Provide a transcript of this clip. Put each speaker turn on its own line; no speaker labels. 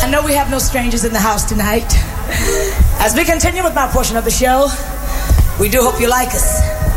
I know we have no strangers in the house tonight. As we continue with my portion of the show, we do hope you like us.